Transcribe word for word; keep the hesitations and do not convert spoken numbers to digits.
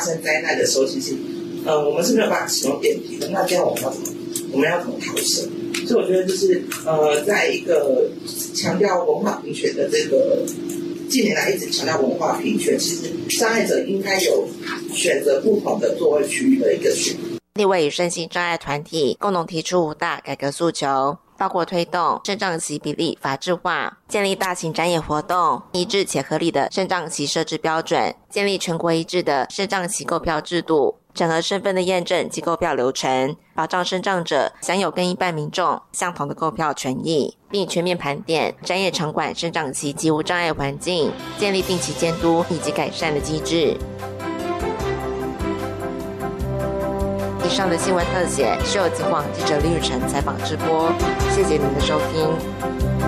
生灾难的时候，其实呃我们是没有办法使用电梯的，那这样我们要怎么我们要怎么逃生？所以我觉得就是呃，在一个强调文化平权的这个近年来一直强调文化平权，其实障碍者应该有选择不同的座位区域的一个选择。 立委与身心障碍团体共同提出五大改革诉求，包括推动视障席比例法制化，建立大型展演活动一致且合理的视障席设置标准，建立全国一致的视障席购票制度，整合身份的验证及购票流程，保障视障者享有跟一般民众相同的购票权益，并全面盘点展演场馆视障席及无障碍环境，建立定期监督以及改善的机制。以上的新闻特写是由警广记者李雨辰采访直播，谢谢您的收听。